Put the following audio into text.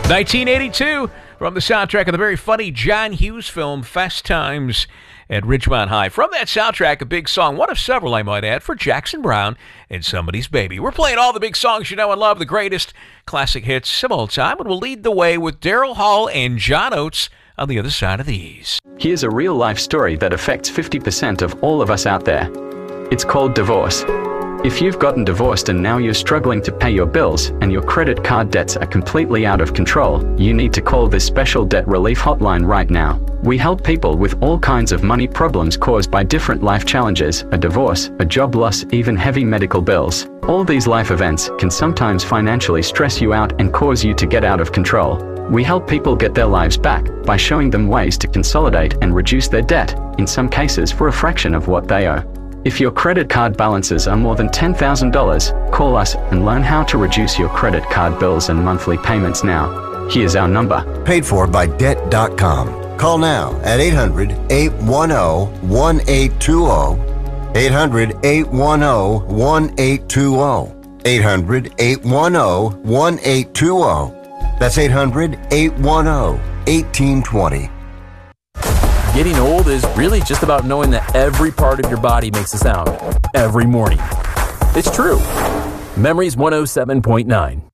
1982, from the soundtrack of the very funny John Hughes film Fast Times at Ridgemont High. From that soundtrack, a big song, one of several I might add, for Jackson Browne and Somebody's Baby. We're playing all the big songs you know and love, the greatest classic hits of all time, and we'll lead the way with Daryl Hall and John Oates on the other side of these. Here's a real-life story that affects 50% of all of us out there. It's called divorce. If you've gotten divorced and now you're struggling to pay your bills and your credit card debts are completely out of control, you need to call this special debt relief hotline right now. We help people with all kinds of money problems caused by different life challenges, a divorce, a job loss, even heavy medical bills. All these life events can sometimes financially stress you out and cause you to get out of control. We help people get their lives back by showing them ways to consolidate and reduce their debt, in some cases for a fraction of what they owe. If your credit card balances are more than $10,000, call us and learn how to reduce your credit card bills and monthly payments now. Here's our number. Paid for by Debt.com. Call now at 800-810-1820. 800-810-1820. 800-810-1820. That's 800-810-1820. Getting old is really just about knowing that every part of your body makes a sound every morning. It's true. Memories 107.9.